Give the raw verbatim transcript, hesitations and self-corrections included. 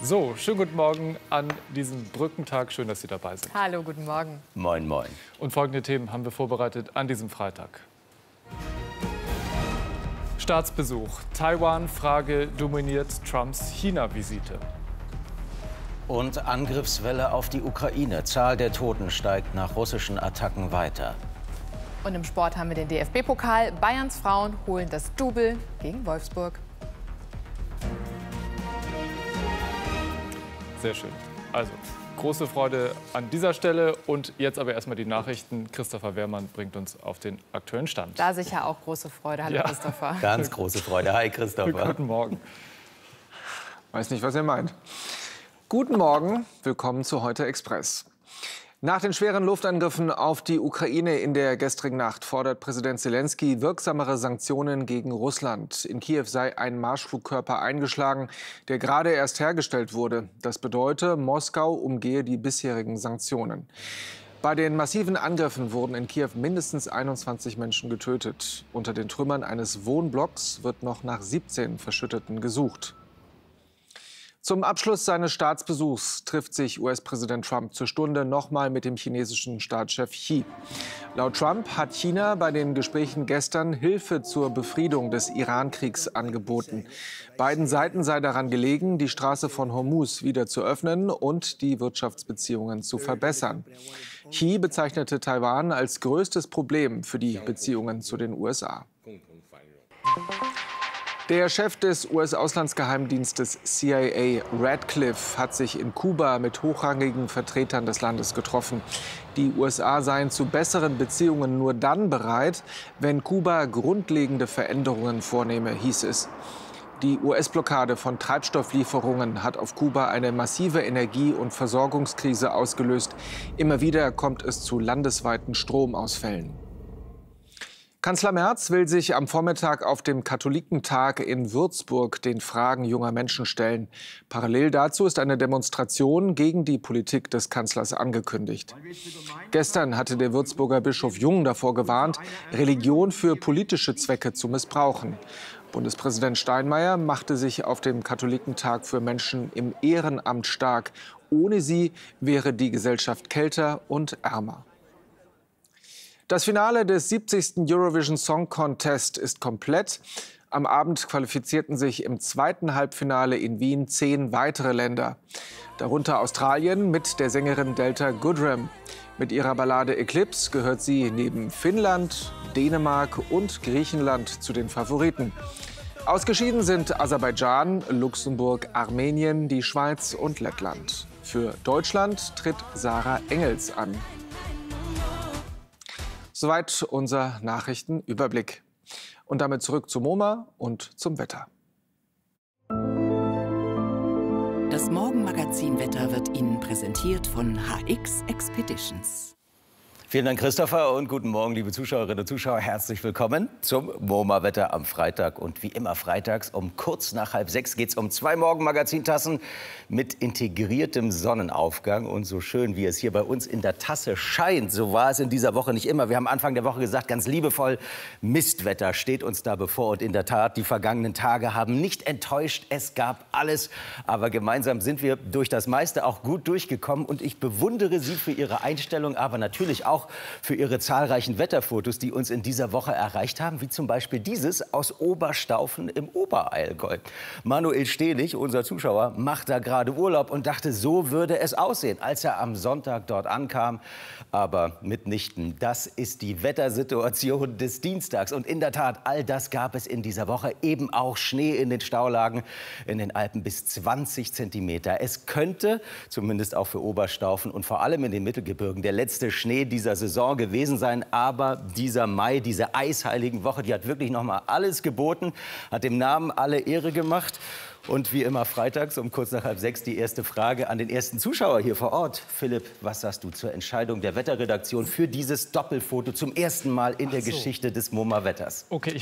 So, schönen guten Morgen an diesem Brückentag. Schön, dass Sie dabei sind. Hallo, guten Morgen. Moin, moin. Und folgende Themen haben wir vorbereitet an diesem Freitag. Staatsbesuch. Taiwan-Frage dominiert Trumps China-Visite. Und Angriffswelle auf die Ukraine. Zahl der Toten steigt nach russischen Attacken weiter. Und im Sport haben wir den D F B-Pokal. Bayerns Frauen holen das Double gegen Wolfsburg. Sehr schön. Also, große Freude an dieser Stelle. Und jetzt aber erstmal die Nachrichten. Christopher Wehrmann bringt uns auf den aktuellen Stand. Da sicher auch große Freude. Hallo, Ja. Christopher. Ganz große Freude. Hi, Christopher. Guten Morgen. Weiß nicht, was ihr meint. Guten Morgen, willkommen zu Heute Express. Nach den schweren Luftangriffen auf die Ukraine in der gestrigen Nacht fordert Präsident Selenskyj wirksamere Sanktionen gegen Russland. In Kiew sei ein Marschflugkörper eingeschlagen, der gerade erst hergestellt wurde. Das bedeutet, Moskau umgehe die bisherigen Sanktionen. Bei den massiven Angriffen wurden in Kiew mindestens einundzwanzig Menschen getötet. Unter den Trümmern eines Wohnblocks wird noch nach siebzehn Verschütteten gesucht. Zum Abschluss seines Staatsbesuchs trifft sich U S-Präsident Trump zur Stunde nochmal mit dem chinesischen Staatschef Xi. Laut Trump hat China bei den Gesprächen gestern Hilfe zur Befriedung des Iran-Kriegs angeboten. Beiden Seiten sei daran gelegen, die Straße von Hormuz wieder zu öffnen und die Wirtschaftsbeziehungen zu verbessern. Xi bezeichnete Taiwan als größtes Problem für die Beziehungen zu den U S A. Der Chef des U S-Auslandsgeheimdienstes C I A, Radcliffe, hat sich in Kuba mit hochrangigen Vertretern des Landes getroffen. Die U S A seien zu besseren Beziehungen nur dann bereit, wenn Kuba grundlegende Veränderungen vornehme, hieß es. Die U S-Blockade von Treibstofflieferungen hat auf Kuba eine massive Energie- und Versorgungskrise ausgelöst. Immer wieder kommt es zu landesweiten Stromausfällen. Kanzler Merz will sich am Vormittag auf dem Katholikentag in Würzburg den Fragen junger Menschen stellen. Parallel dazu ist eine Demonstration gegen die Politik des Kanzlers angekündigt. Gestern hatte der Würzburger Bischof Jung davor gewarnt, Religion für politische Zwecke zu missbrauchen. Bundespräsident Steinmeier machte sich auf dem Katholikentag für Menschen im Ehrenamt stark. Ohne sie wäre die Gesellschaft kälter und ärmer. Das Finale des siebzigsten Eurovision Song Contest ist komplett. Am Abend qualifizierten sich im zweiten Halbfinale in Wien zehn weitere Länder. Darunter Australien mit der Sängerin Delta Goodrem. Mit ihrer Ballade Eclipse gehört sie neben Finnland, Dänemark und Griechenland zu den Favoriten. Ausgeschieden sind Aserbaidschan, Luxemburg, Armenien, die Schweiz und Lettland. Für Deutschland tritt Sarah Engels an. Soweit unser Nachrichtenüberblick. Und damit zurück zu MoMA und zum Wetter. Das Morgenmagazin-Wetter wird Ihnen präsentiert von H X Expeditions. Vielen Dank, Christopher, und guten Morgen, liebe Zuschauerinnen und Zuschauer. Herzlich willkommen zum MoMA-Wetter am Freitag. Und wie immer freitags um kurz nach halb sechs geht es um zwei Morgenmagazin-Tassen mit integriertem Sonnenaufgang. Und so schön, wie es hier bei uns in der Tasse scheint, so war es in dieser Woche nicht immer. Wir haben Anfang der Woche gesagt, ganz liebevoll, Mistwetter steht uns da bevor. Und in der Tat, die vergangenen Tage haben nicht enttäuscht. Es gab alles. Aber gemeinsam sind wir durch das meiste auch gut durchgekommen. Und ich bewundere Sie für Ihre Einstellung, aber natürlich auch für Ihre zahlreichen Wetterfotos, die uns in dieser Woche erreicht haben, wie zum Beispiel dieses aus Oberstaufen im Oberallgäu. Manuel Stehlich, unser Zuschauer, macht da gerade Urlaub und dachte, so würde es aussehen, als er am Sonntag dort ankam. Aber mitnichten. Das ist die Wettersituation des Dienstags. Und in der Tat, all das gab es in dieser Woche. Eben auch Schnee in den Staulagen, in den Alpen bis zwanzig Zentimeter. Es könnte, zumindest auch für Oberstaufen und vor allem in den Mittelgebirgen, der letzte Schnee dieser Saison gewesen sein. Aber dieser Mai, diese eisheiligen Woche, die hat wirklich noch mal alles geboten, hat dem Namen alle Ehre gemacht. Und wie immer freitags um kurz nach halb sechs die erste Frage an den ersten Zuschauer hier vor Ort. Philipp, was sagst du zur Entscheidung der Wetterredaktion für dieses Doppelfoto zum ersten Mal in der Ach so. Geschichte des MoMA-Wetters? Okay, ich